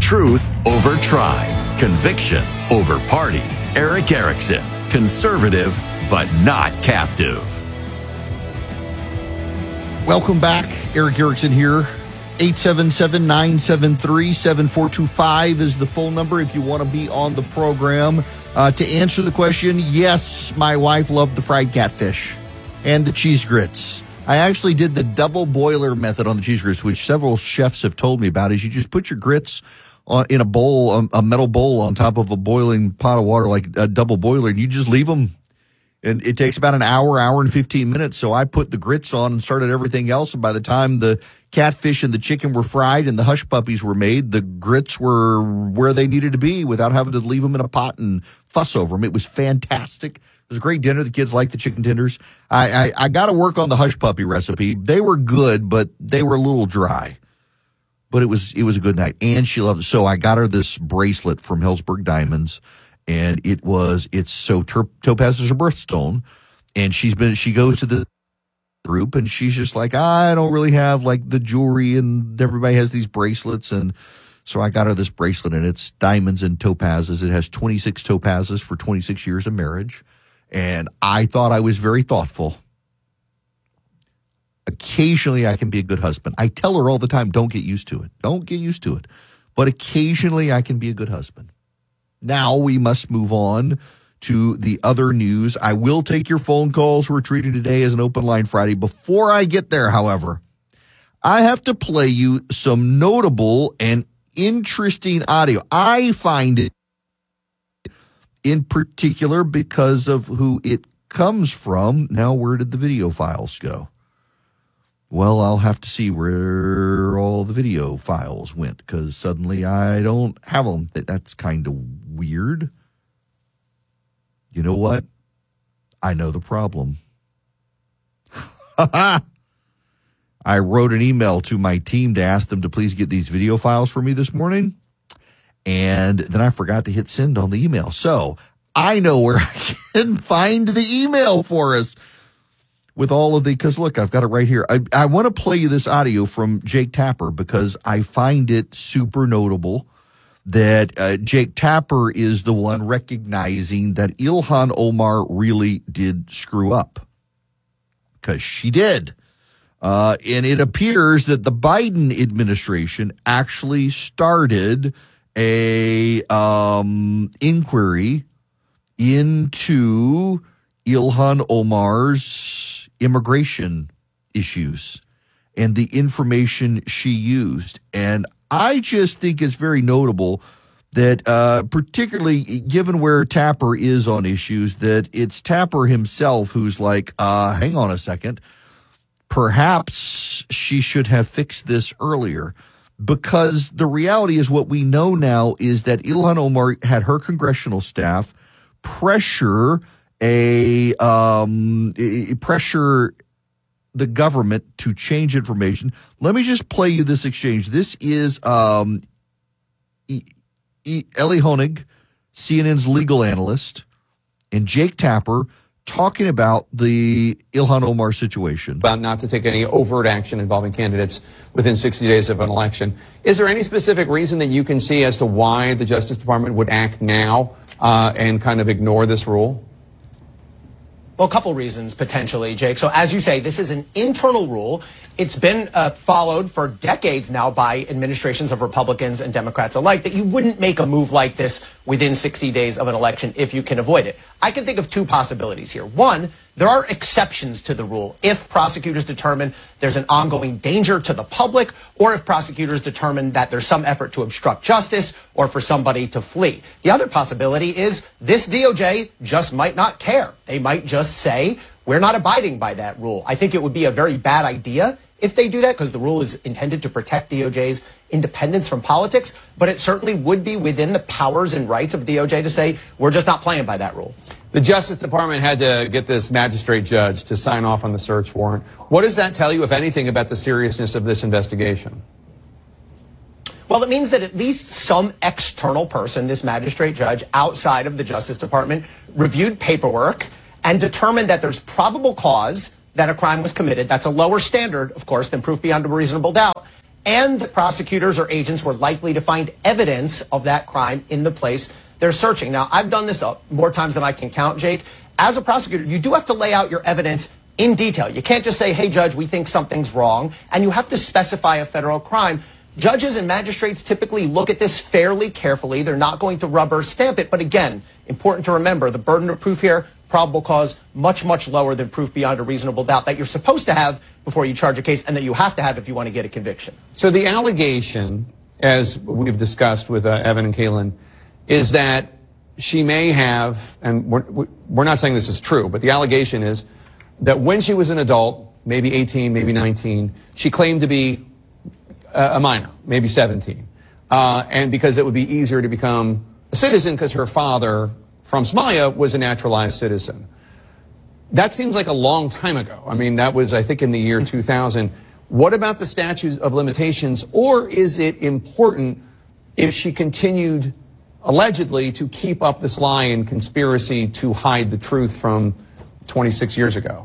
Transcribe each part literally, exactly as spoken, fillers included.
Truth over tribe. Conviction over party. Erick Erickson. Conservative, but not captive. Welcome back. Erick Erickson here. eight seven seven, nine seven three, seven four two five is the phone number if you want to be on the program. Uh, to answer the question, yes, my wife loved the fried catfish and the cheese grits. I actually did the double boiler method on the cheese grits, which several chefs have told me about, is you just put your grits on, in a bowl, a, a metal bowl on top of a boiling pot of water, like a double boiler, and you just leave them. And it takes about an hour, hour and fifteen minutes. So I put the grits on and started everything else. And by the time the catfish and the chicken were fried and the hush puppies were made, the grits were where they needed to be without having to leave them in a pot and fuss over them. It was fantastic. It was a great dinner. The kids liked the chicken tenders. I, I, I got to work on the hush puppy recipe. They were good, but they were a little dry. But it was it was a good night. And she loved it. So I got her this bracelet from Helzberg Diamonds. And it was, it's so topaz is her birthstone. And she's been, she goes to the group and she's just like, I don't really have like the jewelry and everybody has these bracelets. And so I got her this bracelet and it's diamonds and topazes. It has twenty-six topazes for twenty-six years of marriage. And I thought I was very thoughtful. Occasionally I can be a good husband. I tell her all the time, don't get used to it. Don't get used to it. But occasionally I can be a good husband. Now we must move on to the other news. I will take your phone calls. We're treating today as an open line Friday. Before I get there, however, I have to play you some notable and interesting audio. I find it in particular because of who it comes from. Now, where did the video files go? Well, I'll have to see where all the video files went because suddenly I don't have them. That's kind of weird. You know what? I know the problem. I wrote an email to my team to ask them to please get these video files for me this morning. And then I forgot to hit send on the email. So I know where I can find the email for us. With all of the, because look, I've got it right here. I, I want to play you this audio from Jake Tapper because I find it super notable that uh, Jake Tapper is the one recognizing that Ilhan Omar really did screw up. Because she did. Uh, and it appears that the Biden administration actually started a um, inquiry into Ilhan Omar's immigration issues and the information she used. And I just think it's very notable that, uh, particularly given where Tapper is on issues, that it's Tapper himself who's like, uh, hang on a second, perhaps she should have fixed this earlier. Because the reality is what we know now is that Ilhan Omar had her congressional staff pressure a um, pressure the government to change information. Let me just play you this exchange. This is um, e- e- Ellie Honig, C N N's legal analyst, and Jake Tapper talking about the Ilhan Omar situation. About not to take any overt action involving candidates within sixty days of an election. Is there any specific reason that you can see as to why the Justice Department would act now uh, and kind of ignore this rule? Well, a couple reasons, potentially, Jake. So as you say, this is an internal rule. It's been uh, followed for decades now by administrations of Republicans and Democrats alike that you wouldn't make a move like this within sixty days of an election if you can avoid it. I can think of two possibilities here. One, there are exceptions to the rule if prosecutors determine there's an ongoing danger to the public or if prosecutors determine that there's some effort to obstruct justice or for somebody to flee. The other possibility is this D O J just might not care. They might just say, we're not abiding by that rule. I think it would be a very bad idea if they do that, because the rule is intended to protect D O J's independence from politics, but it certainly would be within the powers and rights of D O J to say, we're just not playing by that rule. The Justice Department had to get this magistrate judge to sign off on the search warrant. What does that tell you, if anything, about the seriousness of this investigation? Well, it means that at least some external person, this magistrate judge outside of the Justice Department, reviewed paperwork and determined that there's probable cause that a crime was committed. That's a lower standard, of course, than proof beyond a reasonable doubt. and the prosecutors or agents were likely to find evidence of that crime in the place they're searching. Now, I've done this more times than I can count, Jake. As a prosecutor, you do have to lay out your evidence in detail. You can't just say, hey, judge, we think something's wrong, and you have to specify a federal crime. Judges and magistrates typically look at this fairly carefully. They're not going to rubber stamp it. But again, important to remember, the burden of proof here, probable cause, much, much lower than proof beyond a reasonable doubt that you're supposed to have before you charge a case and that you have to have if you want to get a conviction. So the allegation, as we've discussed with uh, Evan and Kaylin, is that she may have, and we're, we're not saying this is true, but the allegation is that when she was an adult, maybe eighteen, maybe nineteen, she claimed to be a minor, maybe seventeen. Uh, and because it would be easier to become a citizen because her father from Somalia was a naturalized citizen. That seems like a long time ago. I mean, that was, I think, in the year two thousand. What about the statute of limitations? Or is it important if she continued, allegedly, to keep up this lie and conspiracy to hide the truth from twenty-six years ago?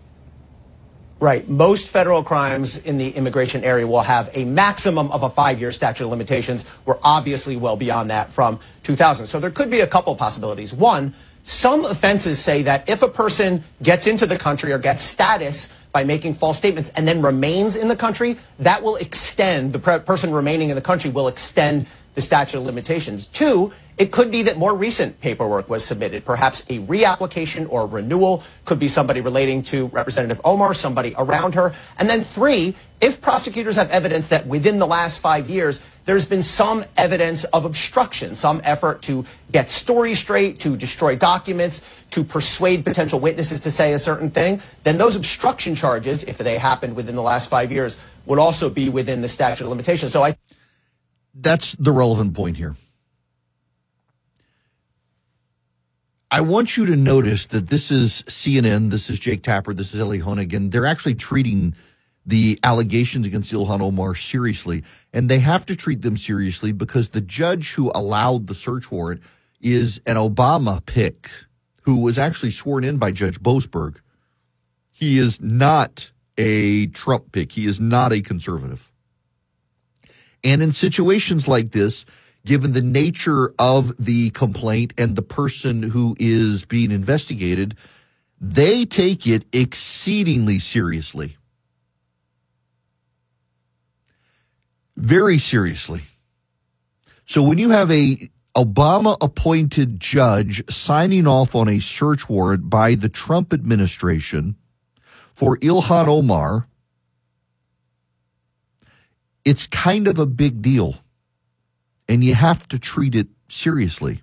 Right. Most federal crimes in the immigration area will have a maximum of a five-year statute of limitations. We're obviously well beyond that from two thousand. So there could be a couple possibilities. One, some offenses say that if a person gets into the country or gets status by making false statements and then remains in the country, that will extend, the person remaining in the country will extend the statute of limitations. Two, it could be that more recent paperwork was submitted, perhaps a reapplication or renewal, could be somebody relating to Representative Omar, somebody around her. And then three, if prosecutors have evidence that within the last five years, there's been some evidence of obstruction, some effort to get stories straight, to destroy documents, to persuade potential witnesses to say a certain thing, then those obstruction charges, if they happened within the last five years, would also be within the statute of limitations. So I That's the relevant point here. I want you to notice that this is C N N, this is Jake Tapper, this is Ellie Honig, and they're actually treating the allegations against Ilhan Omar seriously. And they have to treat them seriously because the judge who allowed the search warrant is an Obama pick who was actually sworn in by Judge Boasberg. He is not a Trump pick. He is not a conservative. And in situations like this, given the nature of the complaint and the person who is being investigated, they take it exceedingly seriously. Very seriously. So when you have a Obama-appointed judge signing off on a search warrant by the Trump administration for Ilhan Omar, it's kind of a big deal, and you have to treat it seriously.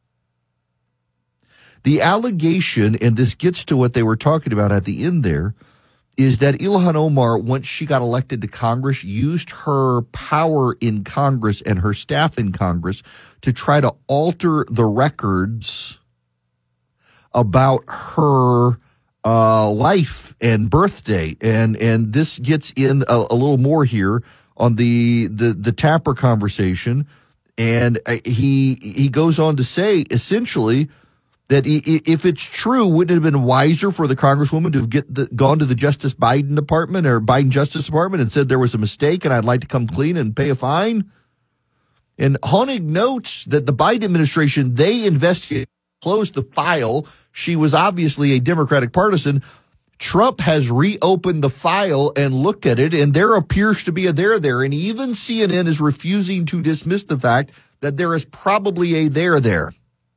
The allegation, and this gets to what they were talking about at the end there, is that Ilhan Omar, once she got elected to Congress, used her power in Congress and her staff in Congress to try to alter the records about her uh, life and birthday. And, and this gets in a, a little more here on the, the, the Tapper conversation. And he, he goes on to say, essentially, that if it's true, wouldn't it have been wiser for the Congresswoman to have get the, gone to the Justice Biden Department or Biden Justice Department and said there was a mistake and I'd like to come clean and pay a fine? And Honig notes that the Biden administration, they investigated, closed the file. She was obviously a Democratic partisan. Trump has reopened the file and looked at it, and there appears to be a there there. And even C N N is refusing to dismiss the fact that there is probably a there there.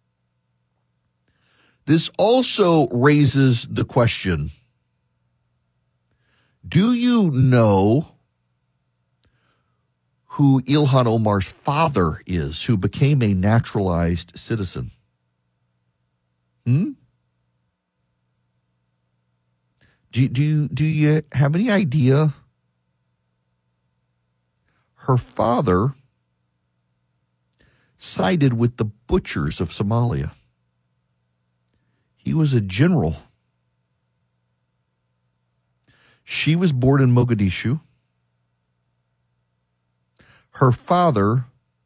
This also raises the question, do you know who Ilhan Omar's father is, who became a naturalized citizen? Hmm? Do, do, do you have any idea? Her father sided with the butchers of Somalia. He was a general. She was born in Mogadishu. Her father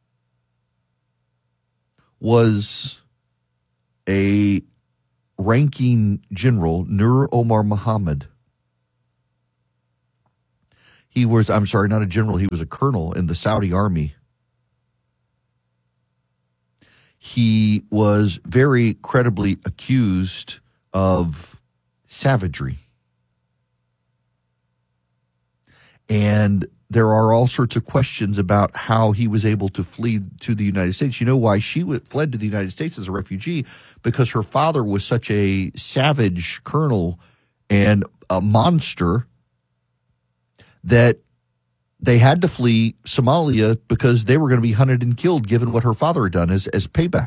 was a ranking general, Nur Omar Muhammad. He was, I'm sorry, not a general. He was a colonel in the Saudi army. He was very credibly accused of savagery. And there are all sorts of questions about how he was able to flee to the United States. You know why she w- fled to the United States as a refugee? Because her father was such a savage colonel and a monster that they had to flee Somalia because they were going to be hunted and killed, given what her father had done as, as payback.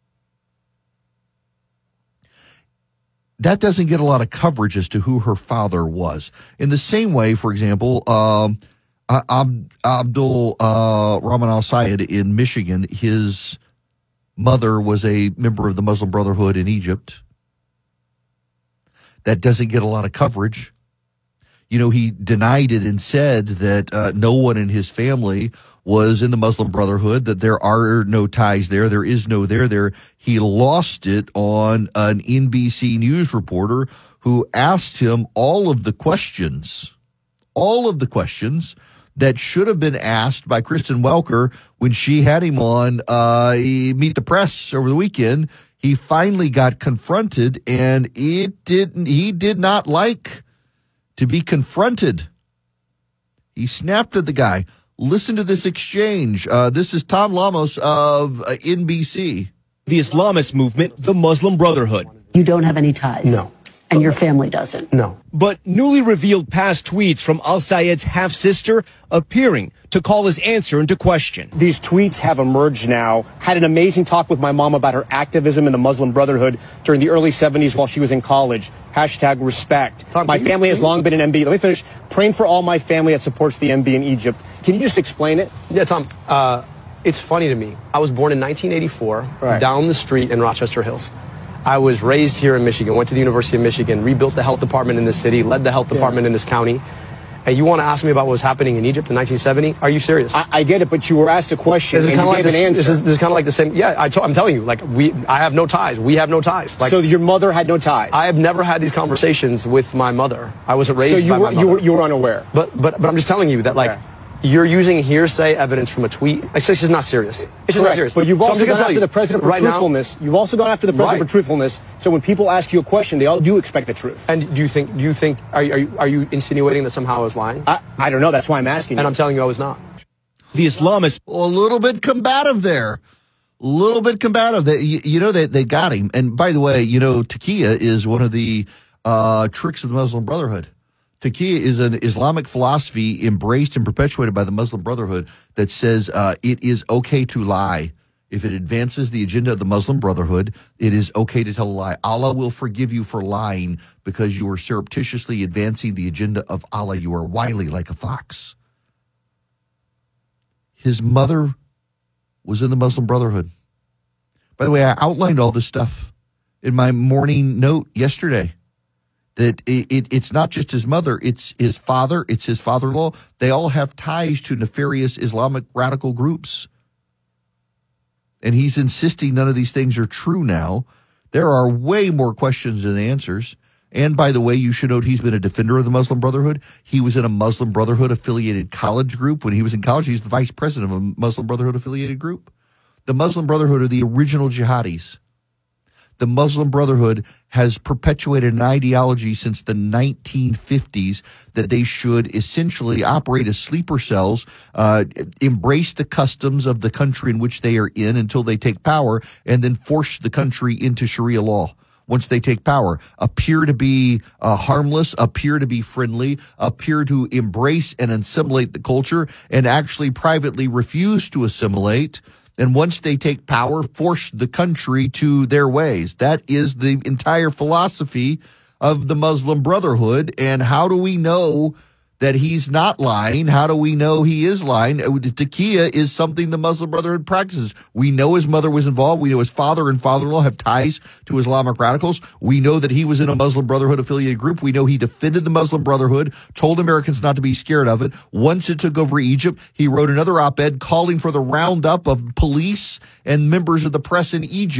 That doesn't get a lot of coverage as to who her father was. In the same way, for example, um, Ab- Abdul uh, Rahman al-Sayed in Michigan, his mother was a member of the Muslim Brotherhood in Egypt. That doesn't get a lot of coverage. You know, he denied it and said that uh, no one in his family was in the Muslim Brotherhood, that there are no ties there. There is no there there. He lost it on an N B C News reporter who asked him all of the questions, all of the questions that should have been asked by Kristen Welker when she had him on uh, Meet the Press over the weekend. He finally got confronted, and it didn't. He did not like to be confronted. He snapped at the guy. Listen to this exchange. Uh, this is Tom Lamos of uh, N B C. The Islamist movement, the Muslim Brotherhood. You don't have any ties? No. And your family doesn't? No. But newly revealed past tweets from al-Sayed's half-sister appearing to call his answer into question. These tweets have emerged now. Had an amazing talk with my mom about her activism in the Muslim Brotherhood during the early seventies while she was in college. Hashtag respect. Tom, my family has long been an M B. Let me finish. Praying for all my family that supports the M B in Egypt. Can you just explain it? Yeah, Tom. Uh, it's funny to me. I was born in nineteen eighty-four, right, down the street in Rochester Hills. I was raised here in Michigan, went to the University of Michigan, rebuilt the health department in this city, led the health department yeah. in this county. And you want to ask me about what was happening in Egypt in nineteen seventy? Are you serious? I, I get it, but you were asked a question and you like gave this, an answer. This is, this is kind of like the same. Yeah, I to, I'm telling you, like, we, I have no ties. We have no ties. Like, so your mother had no ties? I have never had these conversations with my mother. I wasn't raised so you by were, my mother. You were, you were unaware? But, but, but I'm just telling you that, like, okay. You're using hearsay evidence from a tweet. It's just not serious. It's just Correct. not serious. But you've also so gone after the president for right truthfulness. Now, you've also gone after the president right. for truthfulness. So when people ask you a question, they all do expect the truth. And do you think? Do you think? Are you are you, are you insinuating that somehow I was lying? I, I don't know. That's why I'm asking. And you. I'm telling you, I was not. The Islamists a little bit combative there. A little bit combative. They, you, you know, they they got him. And by the way, you know, taqiyya is one of the uh, tricks of the Muslim Brotherhood. Taqiyya is an Islamic philosophy embraced and perpetuated by the Muslim Brotherhood that says uh, it is okay to lie. If it advances the agenda of the Muslim Brotherhood, it is okay to tell a lie. Allah will forgive you for lying because you are surreptitiously advancing the agenda of Allah. You are wily like a fox. His mother was in the Muslim Brotherhood. By the way, I outlined all this stuff in my morning note yesterday. That it, it, it's not just his mother, it's his father, it's his father-in-law. They all have ties to nefarious Islamic radical groups. And he's insisting none of these things are true now. There are way more questions than answers. And by the way, you should note he's been a defender of the Muslim Brotherhood. He was in a Muslim Brotherhood-affiliated college group. When he was in college, he's the vice president of a Muslim Brotherhood-affiliated group. The Muslim Brotherhood are the original jihadis. The Muslim Brotherhood has perpetuated an ideology since the nineteen fifties that they should essentially operate as sleeper cells, uh, embrace the customs of the country in which they are in until they take power, and then force the country into Sharia law. Once they take power, appear to be uh, harmless, appear to be friendly, appear to embrace and assimilate the culture, and actually privately refuse to assimilate. And once they take power, force the country to their ways. That is the entire philosophy of the Muslim Brotherhood. And how do we know that he's not lying? How do we know he is lying? Taqiyya is something the Muslim Brotherhood practices. We know his mother was involved. We know his father and father-in-law have ties to Islamic radicals. We know that he was in a Muslim Brotherhood affiliated group. We know he defended the Muslim Brotherhood, told Americans not to be scared of it. Once it took over Egypt, he wrote another op-ed calling for the roundup of police and members of the press in Egypt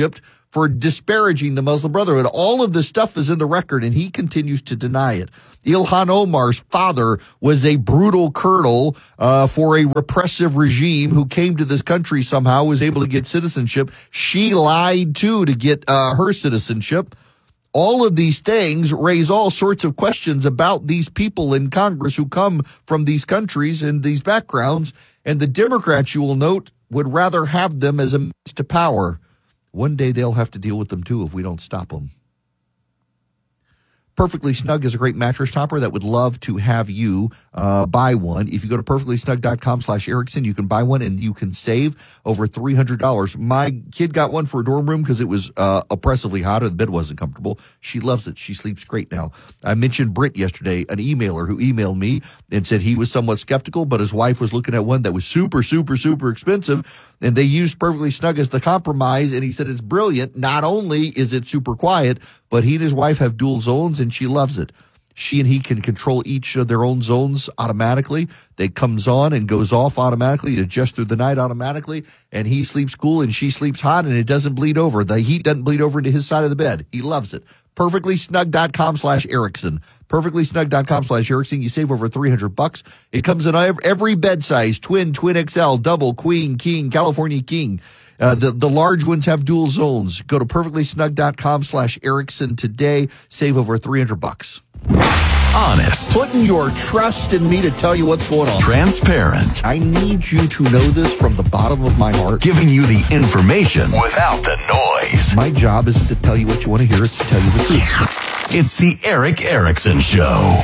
for disparaging the Muslim Brotherhood. All of this stuff is in the record, and he continues to deny it. Ilhan Omar's father was a brutal colonel uh, for a repressive regime who came to this country somehow, was able to get citizenship. She lied, too, to get uh, her citizenship. All of these things raise all sorts of questions about these people in Congress who come from these countries and these backgrounds. And the Democrats, you will note, would rather have them as a means to power. One day they'll have to deal with them, too, if we don't stop them. Perfectly Snug is a great mattress topper that would love to have you uh, buy one. If you go to perfectly snug dot com slash Erickson, you can buy one and you can save over three hundred dollars. My kid got one for a dorm room because it was uh, oppressively hot and the bed wasn't comfortable. She loves it. She sleeps great now. I mentioned Britt yesterday, an emailer who emailed me and said he was somewhat skeptical, but his wife was looking at one that was super, super, super expensive. And they used Perfectly Snug as the compromise, and he said it's brilliant. Not only is it super quiet, but he and his wife have dual zones, and she loves it. She and he can control each of their own zones automatically. It comes on and goes off automatically. It adjusts through the night automatically, and he sleeps cool and she sleeps hot, and it doesn't bleed over. The heat doesn't bleed over into his side of the bed. He loves it. perfectly snug dot com slash Erickson. perfectly snug dot com slash Erickson. You save over three hundred bucks. It comes in every bed size, twin, twin X L, double, queen, king, California king. Uh, the, the large ones have dual zones. Go to perfectly snug dot com slash Erickson today. Save over three hundred bucks. Honest. Putting your trust in me to tell you what's going on. Transparent. I need you to know this from the bottom of my heart. Giving you the information without the noise. My job isn't to tell you what you want to hear. It's to tell you the truth. It's the Erick Erickson Show.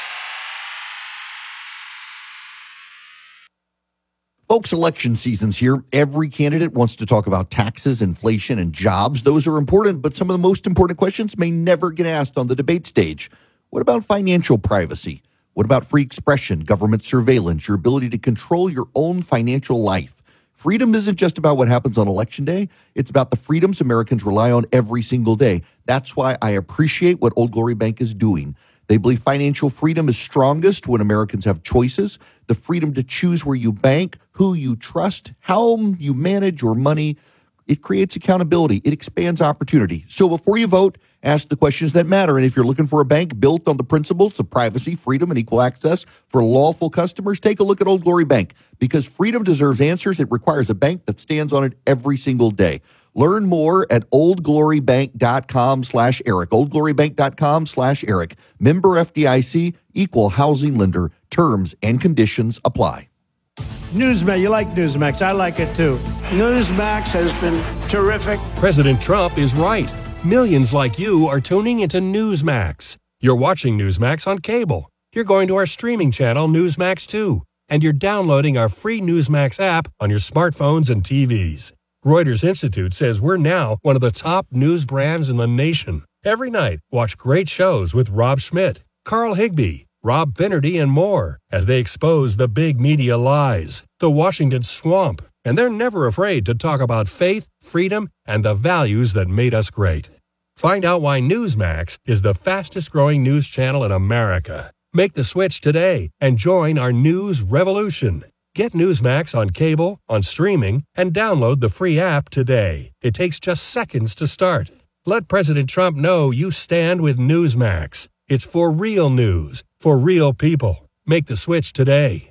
Folks, election season's here. Every candidate wants to talk about taxes, inflation, and jobs. Those are important, but some of the most important questions may never get asked on the debate stage. What about financial privacy? What about free expression, government surveillance, your ability to control your own financial life? Freedom isn't just about what happens on election day. It's about the freedoms Americans rely on every single day. That's why I appreciate what Old Glory Bank is doing. They believe financial freedom is strongest when Americans have choices, the freedom to choose where you bank, who you trust, how you manage your money. It creates accountability. It expands opportunity. So before you vote, ask the questions that matter. And if you're looking for a bank built on the principles of privacy, freedom, and equal access for lawful customers, take a look at Old Glory Bank. Because freedom deserves answers, it requires a bank that stands on it every single day. Learn more at oldglorybank.com slash Eric. oldglorybank.com slash Eric. Member F D I C, equal housing lender. Terms and conditions apply. Newsmax, you like Newsmax. I like it too. Newsmax has been terrific. President Trump is right. Millions like you are tuning into Newsmax. You're watching Newsmax on cable. You're going to our streaming channel, Newsmax two. And you're downloading our free Newsmax app on your smartphones and T Vs. Reuters Institute says we're now one of the top news brands in the nation. Every night, watch great shows with Rob Schmidt, Carl Higbie, Rob Finnerty, and more as they expose the big media lies, the Washington swamp, and they're never afraid to talk about faith, freedom, and the values that made us great. Find out why Newsmax is the fastest-growing news channel in America. Make the switch today and join our news revolution. Get Newsmax on cable, on streaming, and download the free app today. It takes just seconds to start. Let President Trump know you stand with Newsmax. It's for real news, for real people. Make the switch today.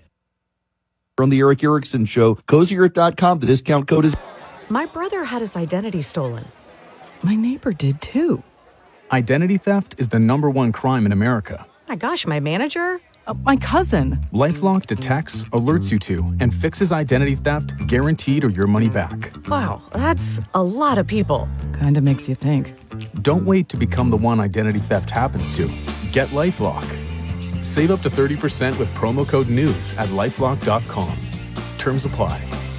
On the Erick Erickson Show, cozier dot com, the discount code is... My brother had his identity stolen. My neighbor did too. Identity theft is the number one crime in America. My gosh, my manager? Uh, my cousin. LifeLock detects, alerts you to, and fixes identity theft guaranteed or your money back. Wow, that's a lot of people. Kinda makes you think. Don't wait to become the one identity theft happens to. Get LifeLock. Save up to thirty percent with promo code NEWS at lifelock dot com. Terms apply.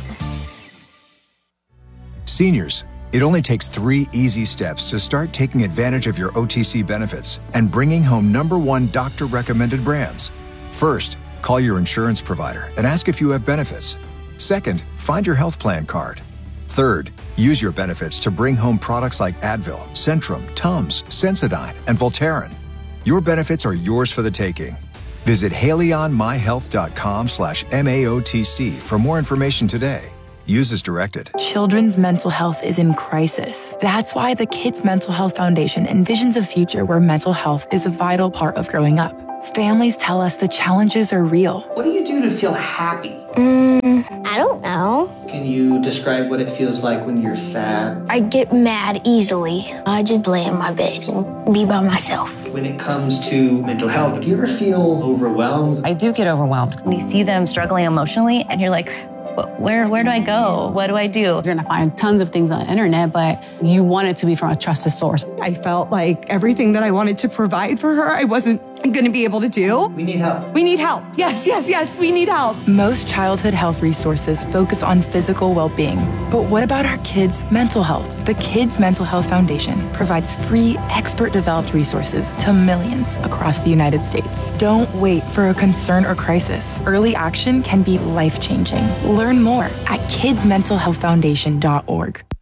Seniors, it only takes three easy steps to start taking advantage of your O T C benefits and bringing home number one doctor-recommended brands. First, call your insurance provider and ask if you have benefits. Second, find your health plan card. Third, use your benefits to bring home products like Advil, Centrum, Tums, Sensodyne, and Voltaren. Your benefits are yours for the taking. Visit haleyonmyhealth dot com slash M A O T C for more information today. Use as directed. Children's mental health is in crisis. That's why the Kids Mental Health Foundation envisions a future where mental health is a vital part of growing up. Families tell us the challenges are real. What do you do to feel happy? Mm, I don't know. Can you describe what it feels like when you're sad? I get mad easily. I just lay in my bed and be by myself. When it comes to mental health, do you ever feel overwhelmed? I do get overwhelmed. When you see them struggling emotionally and you're like, Where where do I go? What do I do? You're gonna find tons of things on the internet, but you want it to be from a trusted source. I felt like everything that I wanted to provide for her, I wasn't gonna be able to do. We need help. We need help. Yes, yes, yes, we need help. Most childhood health resources focus on physical well-being. But what about our kids' mental health? The Kids Mental Health Foundation provides free, expert-developed resources to millions across the United States. Don't wait for a concern or crisis. Early action can be life-changing. Learn more at kids mental health foundation dot org.